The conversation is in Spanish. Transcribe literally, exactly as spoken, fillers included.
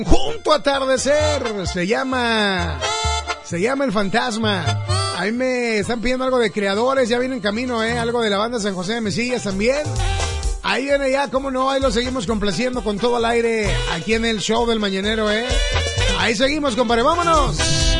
Junto a atardecer. Se llama... Se llama El Fantasma. Ahí me están pidiendo algo de Creadores. Ya viene en camino, ¿eh? Algo de la banda San José de Mesillas también. Ahí viene ya, cómo no. Ahí lo seguimos complaciendo con todo al aire aquí en el show del Mañanero, ¿eh? Ahí seguimos, compadre. ¡Vámonos!